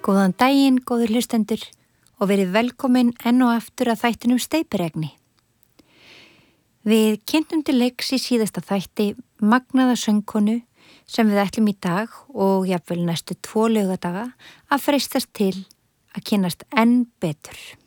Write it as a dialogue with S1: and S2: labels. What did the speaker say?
S1: Góðan daginn, góðir hlustendur og verið velkomin enn og aftur að þættinum steypiregni. Við kynntum til leiks í síðasta þætti magnaða söngkonu sem við ætlum í dag og jafnvel næstu 2 laugadaga að freistast til að kynnast enn betur.